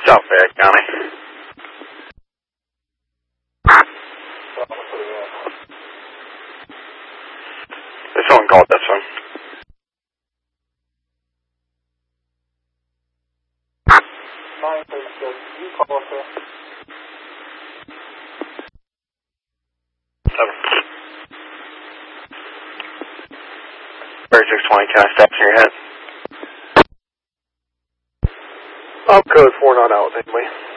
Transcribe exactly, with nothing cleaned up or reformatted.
South Fayette County. There's someone called this one. nine thirty-six, you call us there? Seven. thirty-six twenty, can I step in your head? Up code four not out, anyway.